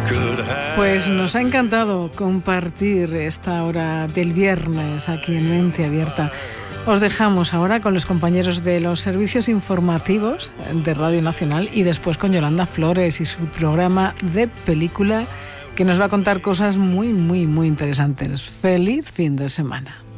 Pues nos ha encantado compartir esta hora del viernes aquí en Mente Abierta. Os dejamos ahora con los compañeros de los servicios informativos de Radio Nacional y después con Yolanda Flores y su programa de película, que nos va a contar cosas muy, muy, muy interesantes. ¡Feliz fin de semana!